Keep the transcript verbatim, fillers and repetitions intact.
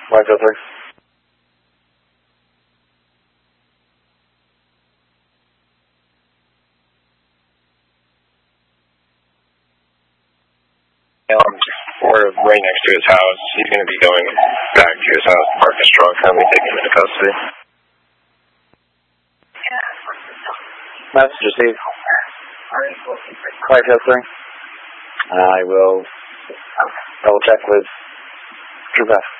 five oh three. Um, we're right next to his house. He's going to be going back to his house. Marcus Strong currently taking him into custody. Message received. five oh three. I will double check with Drew Beth.